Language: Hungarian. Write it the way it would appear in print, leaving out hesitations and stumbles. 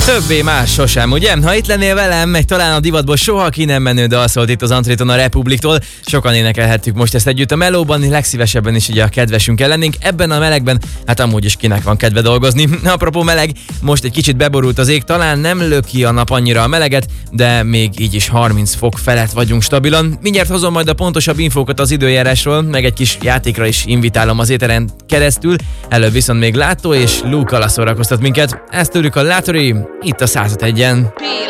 Többé más sosem, ugye? Ha itt lennél velem, meg talán a divatból soha ki nem menő dal szólt itt az Antréton a Republiktól. Sokan énekelhettük most ezt együtt a melóban, legszívesebben is ugye a kedvesünkkel lennénk. Ebben a melegben, hát amúgy is kinek van kedve dolgozni. Apropó meleg, most egy kicsit beborult az ég, talán nem löki a nap annyira a meleget, de még így is 30 fok felett vagyunk stabilan. Mindjárt hozom majd a pontosabb infókat az időjárásról, meg egy kis játékra is invitálom az éteren keresztül. Előbb viszont még Látó és Luke szórakoztat minket. Ezt tőlük a Látori, itt a 101-en.